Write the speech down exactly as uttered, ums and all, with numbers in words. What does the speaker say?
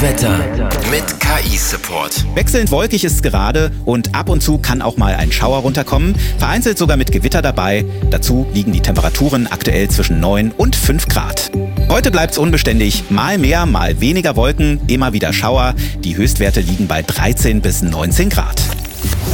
Wetter mit K I-Support. Wechselnd wolkig ist es gerade und ab und zu kann auch mal ein Schauer runterkommen, vereinzelt sogar mit Gewitter dabei. Dazu liegen die Temperaturen aktuell zwischen neun und fünf Grad. Heute bleibt's unbeständig, mal mehr, mal weniger Wolken, immer wieder Schauer. Die Höchstwerte liegen bei dreizehn bis neunzehn Grad.